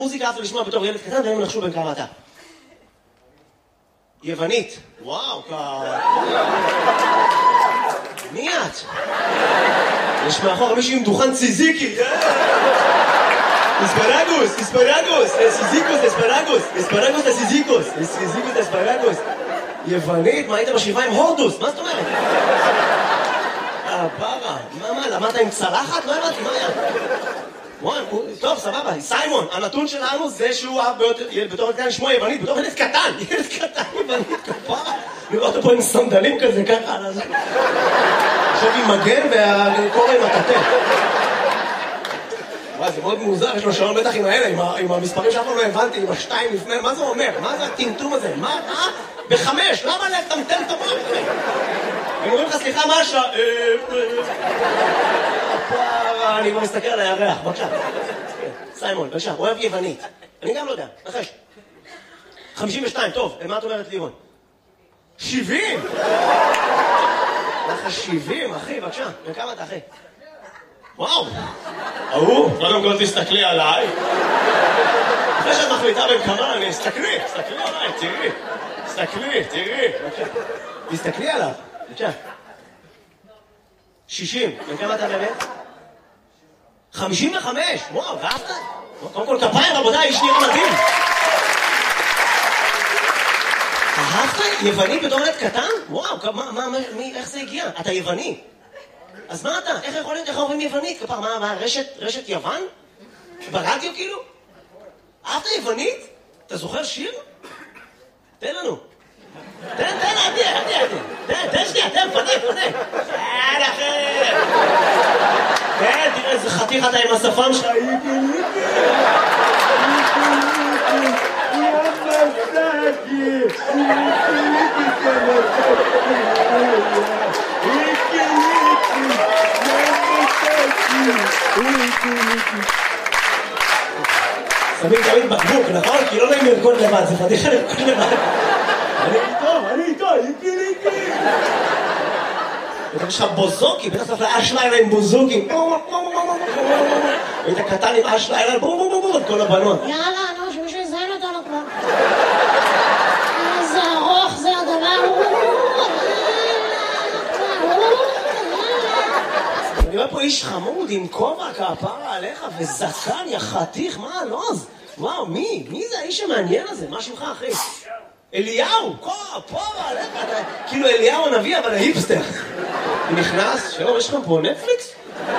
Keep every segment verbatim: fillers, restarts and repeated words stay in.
מוזיקה אהבת לשמוע בתור ילד קטן, והם נחשו בין כמה אתה. יוונית. וואו, כ... מי את? יש מאחור מישהו עם דוכן ציזיקי. אספרגוס, אספרגוס, סיזיקוס, אספרגוס, אספרגוס לסיזיקוס, סיזיקוס לאספרגוס. יוונית? מה היית בשבעה עם הורדוס? מה זאת אומרת? אה, פרה. מה, מה, למדת עם צלחת? לא הבנתי, מה היה? וואי, טוב, סבבה, סיימון, הנתון שלנו זה שהוא אהב בתור קטן לשמוע יוונית, בתור ילד קטן, ילד קטן יוונית, כפרה. לראות אותו פה עם סנדלים כזה, ככה, עכשיו עם מגן והקורא עם הטטה. וואי, זה מאוד מוזר, יש לו שעון בטח עם האלה, עם המספרים שאף פעם לא הבנתי, עם השתיים לפני, מה זה אומר? מה זה הטמטום הזה? מה? מה? בחמש, למה לטמטם את המוח? הם אומרים לך, סליחה, מה השעה? פרה, אני כבר מסתכל על הירח, בבקשה. סיימון, בבקשה, אוהב יוונית. אני גם לא יודע, נחש. חמישים ושתיים, טוב, מה את אומרת לירון? שבעים! לך שבעים, אחי, בבקשה. וכמה אתה, אחי? וואו! ההוא, קודם כל תסתכלי עליי. אחרי שאת מחליטה בין כמה, אני אסתכלי, תסתכלי עליי, תראי. תסתכלי, תראי. תסתכלי עליו, בבקשה. שישים, וכמה אתה באמת? חמישים וחמש, וואו, ואהבת? קודם כל כפיים, רבותיי, איש נראה מדהים. אהבת? יווני בתור ילד קטן? וואו, מה, מה, מי, איך זה הגיע? אתה יווני. אז מה אתה? איך יכול להיות, איך אומרים יוונית? כפר, מה, מה, רשת, רשת יוון? ברדיו כאילו? אהבת יוונית? אתה זוכר שיר? תן לנו. תן, תן, עדי, עדי, עדי. תן, תן שנייה, תן, פנה, פנה. תן, אחר. תן, תראה איזה חתיך אתה עם השפם שלך. שמים תמיד בקבוק, נכון? כי לא נעים לרקוד לבד, זה חתיכה לרקוד לבד. אני איתו, אני איתו, איתי, איתי. יש לך בוזוקי, בטח צריך לאש לילה עם בוזוקי. היית קטן עם אש לילה, בום בום בום בום, את כל הבנות. יאללה, נו, שמישהו יזיין אותנו כבר. איזה ארוך זה הדבר. אני רואה פה איש חמוד עם כובע כפרה עליך וזקן, יא חתיך, מה הלוז? וואו, מי? מי זה האיש המעניין הזה? מה שמך, אחי? אליהו, כפרה עליך, כאילו אליהו הנביא, אבל ההיפסטר. הוא נכנס, שלום, יש לך פה נטפליקס?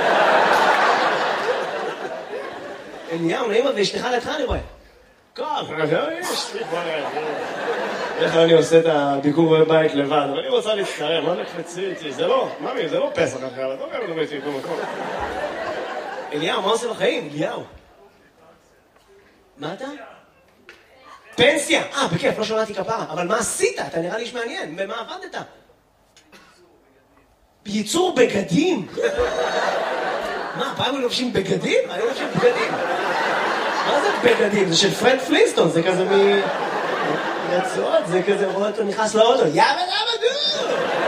אליהו, נעימה, ואשתך לידך אני רואה. כפרה, יש לי כבר... איך אני עושה את הביקור בבית לבד, אבל אני רוצה להצטרם, מה נקפצי איתי? זה לא, ממי, זה לא פסח אחר, אתה אומר, מדבר איתי במקום. אליהו, מה עושה בחיים? אליהו. מה אתה? פנסיה! אה, בכיף, לא שמעתי כפרה, אבל מה עשית? אתה נראה לי שמעניין, במה עבדת? בייצור בגדים? מה, פעם הם לובשים בגדים? אני לובשים בגדים. מה זה בגדים? זה של פרד פלינסטון, זה כזה מ... רצועות, זה כזה רואה אותו נכנס לאוטו, יאבא יאבא דו!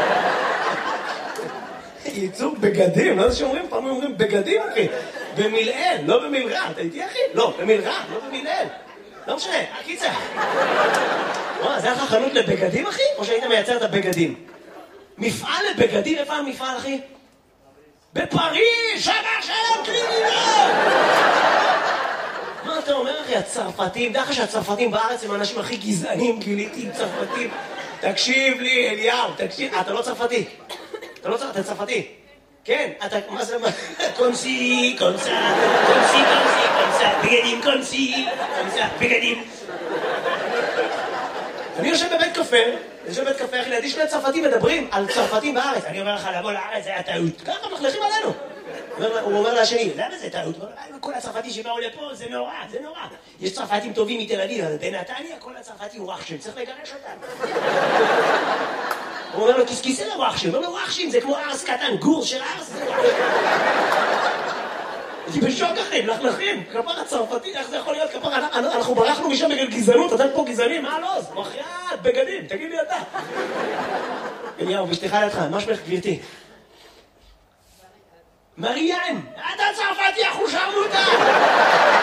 ייצור בגדים, לא זה שאומרים, פעם אומרים בגדים, אחי. במילאל, לא במילרע, אתה איתי, אחי? לא, במילרע, לא במילאל. לא משנה, הקיצה. וואו, זה היה לך חנות לבגדים, אחי? או שהיית מייצר את הבגדים? מפעל לבגדים, איפה המפעל, אחי? בפריז, שמה שלום קלינינה! מה אתה אומר, אחי? הצרפתים, דרך שהצרפתים בארץ הם האנשים הכי גזענים, גיליתי עם צרפתים. תקשיב לי, אליהו, תקשיב. אתה לא צרפתי. אתה לא צרפתי, אתה צרפתי. כן, אתה, מה זה, מה? קונסי, קונסה, קונסי, קונסי, קונסה, בגדים, קונסי, קונסה, בגדים. אני יושב בבית קפה, אני יושב בבית קפה, אחי, לידי שני צרפתים מדברים על צרפתים בארץ. אני אומר לך, לבוא לארץ, זה היה טעות. ככה מחלכים עלינו. הוא אומר לשני, למה זה טעות? כל הצרפתים שבאו לפה, זה נורא, זה נורא. יש צרפתים טובים מתל אביב, אבל בנתניה כל הצרפתים וואחשים, צריך לגרש אותם. הוא אומר לו, כיסכיסי לוואחשים, הוא אומר לו, וואחשים זה כמו ארס קטן, גור של ארס זה וואחשים. אני בשוק אחי, מלכלכים, כפר הצרפתי, איך זה יכול להיות כפר? אנחנו ברחנו משם בגלל גזענות, אתם פה גזענים, מה הלוז? מחיית, בגדים, תגיד לי אתה. אליהו, בשתיך לידך, מה שמך גבירתי? מריאן, אתה צרפתי, אנחנו שרנו אותה!